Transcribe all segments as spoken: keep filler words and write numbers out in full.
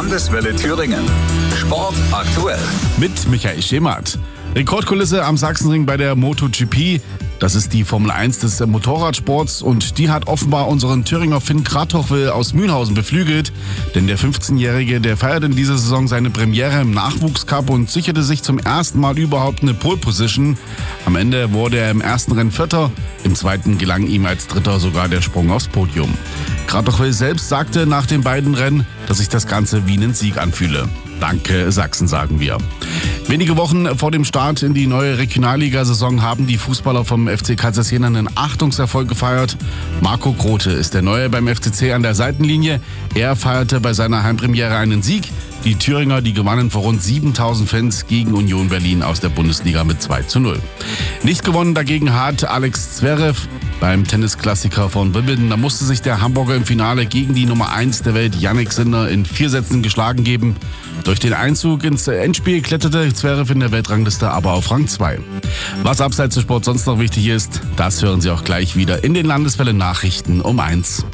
Landeswelle Thüringen. Sport aktuell. Mit Michael Schemert. Rekordkulisse am Sachsenring bei der MotoGP. Das ist die Formel eins des Motorradsports und die hat offenbar unseren Thüringer Finn Kratochwill aus Münhausen beflügelt. Denn der fünfzehnjährige, der feiert in dieser Saison seine Premiere im Nachwuchscup und sicherte sich zum ersten Mal überhaupt eine Pole Position. Am Ende wurde er im ersten Rennen Vierter, im zweiten gelang ihm als Dritter sogar der Sprung aufs Podium. Kratochwill selbst sagte nach den beiden Rennen, dass sich das Ganze wie einen Sieg anfühle. Danke Sachsen, sagen wir. Wenige Wochen vor dem Start in die neue Regionalligasaison haben die Fußballer vom F C Kaisers Jena einen Achtungserfolg gefeiert. Marco Grote ist der Neue beim F C C an der Seitenlinie. Er feierte bei seiner Heimpremiere einen Sieg. Die Thüringer, die gewannen vor rund siebentausend Fans gegen Union Berlin aus der Bundesliga mit zwei zu null. Nicht gewonnen dagegen hat Alex Zverev beim Tennisklassiker von Wimbledon. Da musste sich der Hamburger im Finale gegen die Nummer eins der Welt, Jannik Sinner, in vier Sätzen geschlagen geben. Durch den Einzug ins Endspiel kletterte Zverev in der Weltrangliste aber auf Rang zwei. Was abseits des Sports sonst noch wichtig ist, das hören Sie auch gleich wieder in den Landeswelle-Nachrichten um eins.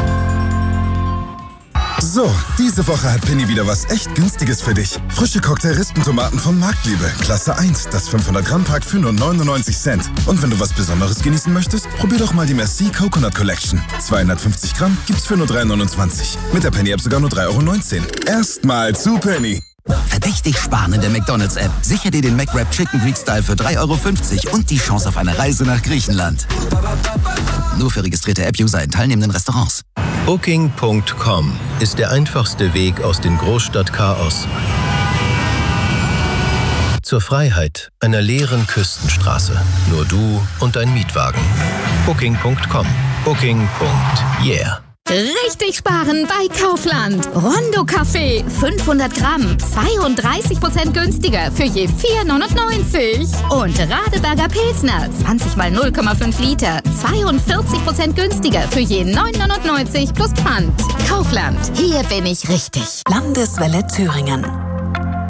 So, diese Woche hat Penny wieder was echt Günstiges für dich. Frische Cocktail-Rispentomaten von Marktliebe, Klasse eins, das fünfhundert Gramm Pack für nur neunundneunzig Cent. Und wenn du was Besonderes genießen möchtest, probier doch mal die Merci Coconut Collection. zweihundertfünfzig Gramm gibt's für nur drei neunundzwanzig. Mit der Penny-App sogar nur drei Euro neunzehn. Erstmal zu Penny. Verdächtig sparen in der McDonald's-App. Sicher dir den McWrap Chicken Greek Style für drei Euro fünfzig und die Chance auf eine Reise nach Griechenland. Nur für registrierte App-User in teilnehmenden Restaurants. Booking Punkt com ist der einfachste Weg aus dem Großstadtchaos zur Freiheit einer leeren Küstenstraße. Nur du und dein Mietwagen. Booking Punkt com. Booking. Yeah. Richtig sparen bei Kaufland. Rondo Kaffee, fünfhundert Gramm, zweiunddreißig Prozent günstiger für je vier neunundneunzig. Und Radeberger Pilsner, zwanzig mal null Komma fünf Liter, zweiundvierzig Prozent günstiger für je neun neunundneunzig plus Pfand. Kaufland, hier bin ich richtig. Landeswelle Thüringen.